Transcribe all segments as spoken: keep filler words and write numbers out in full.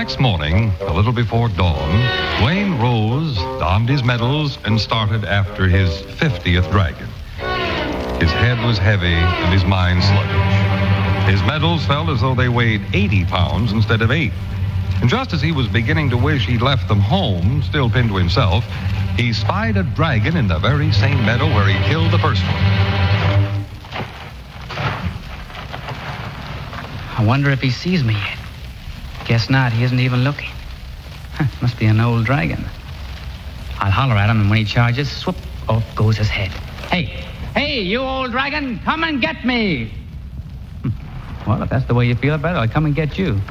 next morning, a little before dawn, Dwayne rose, donned his medals, and started after his fiftieth dragon. His head was heavy and his mind sluggish. His medals felt as though they weighed eighty pounds instead of eight. And just as he was beginning to wish he'd left them home, still pinned to himself, he spied a dragon in the very same meadow where he killed the first one. I wonder if he sees me yet. Guess not. He isn't even looking. Huh, must be an old dragon. I'll holler at him, and when he charges, swoop, off goes his head. Hey, hey, you old dragon, come and get me. Hm. Well, if that's the way you feel about it, I'll come and get you.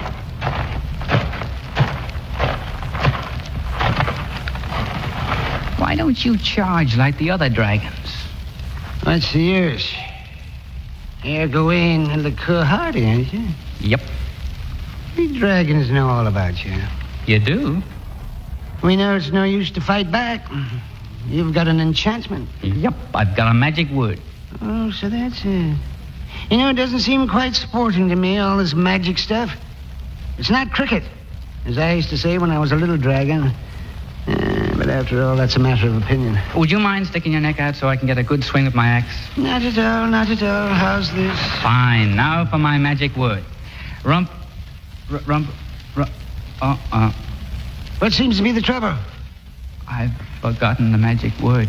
Why don't you charge like the other dragons? What's the use? You're Gawain and the Cohorty, aren't you? Yep. We dragons know all about you. You do? We know it's no use to fight back. You've got an enchantment. Yep, I've got a magic word. Oh, so that's it. You know, it doesn't seem quite sporting to me, all this magic stuff. It's not cricket, as I used to say when I was a little dragon. Uh, but after all, that's a matter of opinion. Would you mind sticking your neck out so I can get a good swing with my axe? Not at all, not at all. How's this? Fine. Now for my magic word. Rump... R- rump... rump... Uh-uh. What seems to be the trouble? I've forgotten the magic word.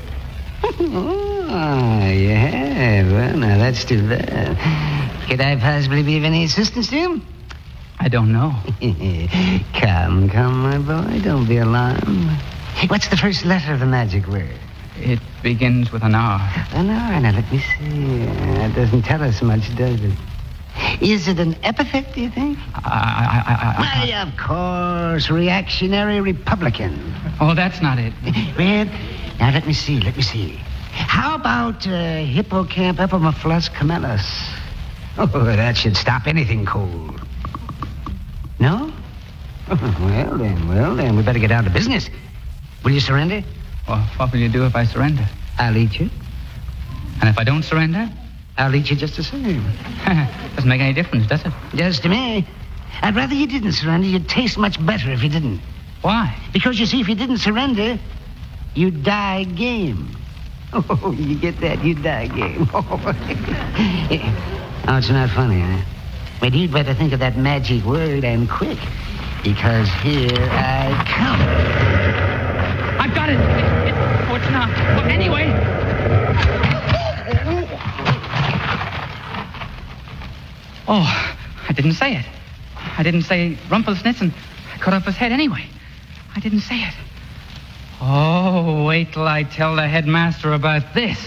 Oh, you have? Well, now, that's too bad. Could I possibly be of any assistance to you? I don't know. Come, come, my boy. Don't be alarmed. What's the first letter of the magic word? It begins with an R. An R? Now, let me see. That doesn't tell us much, does it? Is it an epithet, do you think? I... I, I, I Why, of course. Reactionary Republican. Oh, that's not it. Well, now, let me see, let me see. How about uh, Hippocamp epimufflus camelus? Oh, that should stop anything cold. No? Well, then, well, then, we better get down to business. Will you surrender? Well, what will you do if I surrender? I'll eat you. And if I don't surrender? I'll eat you just the same. Doesn't make any difference, does it? Just to me. I'd rather you didn't surrender. You'd taste much better if you didn't. Why? Because, you see, if you didn't surrender, you'd die game. Oh, you get that? You'd die game. Oh, it's not funny, huh? But you'd better think of that magic word and quick. Because here I come. I've got it. it, it oh, it's not. Well, anyway... Oh, I didn't say it. I didn't say Rumpelstiltskin. I cut off his head anyway. I didn't say it. Oh, wait till I tell the headmaster about this.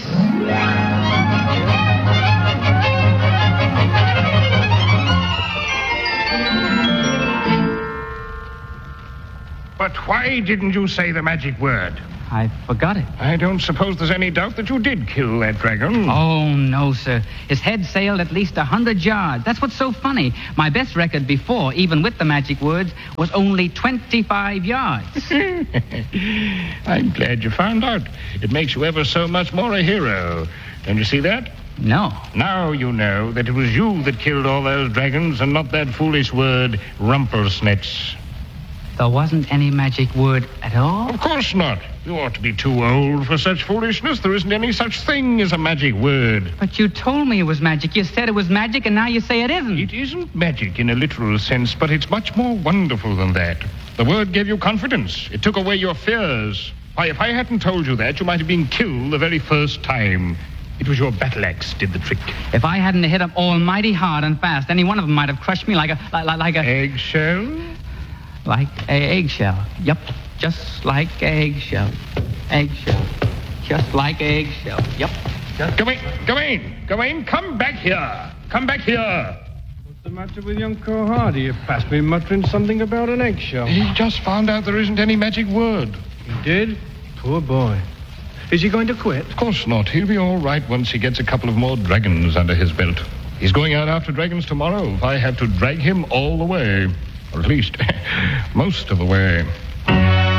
But why didn't you say the magic word? I forgot it. I don't suppose there's any doubt that you did kill that dragon. Oh, no, sir. His head sailed at least a hundred yards. That's what's so funny. My best record before, even with the magic words, was only twenty-five yards. I'm glad you found out. It makes you ever so much more a hero. Don't you see that? No. Now you know that it was you that killed all those dragons and not that foolish word, Rumpelsnitz. There wasn't any magic word at all? Of course not. You ought to be too old for such foolishness. There isn't any such thing as a magic word. But you told me it was magic. You said it was magic, and now you say it isn't. It isn't magic in a literal sense, but it's much more wonderful than that. The word gave you confidence. It took away your fears. Why, if I hadn't told you that, you might have been killed the very first time. It was your battle axe did the trick. If I hadn't hit them almighty hard and fast, any one of them might have crushed me like a... like, like a... Eggshell? Like a eggshell. Yep, just like a eggshell. Eggshell. Just like a eggshell. Yep. Just... Gawain, Gawain, Gawain, come back here. Come back here. What's the matter with young Cohorty? You passed me muttering something about an eggshell. He just found out there isn't any magic word. He did? Poor boy. Is he going to quit? Of course not. He'll be all right once he gets a couple of more dragons under his belt. He's going out after dragons tomorrow if I have to drag him all the way. Or at least, most of the way.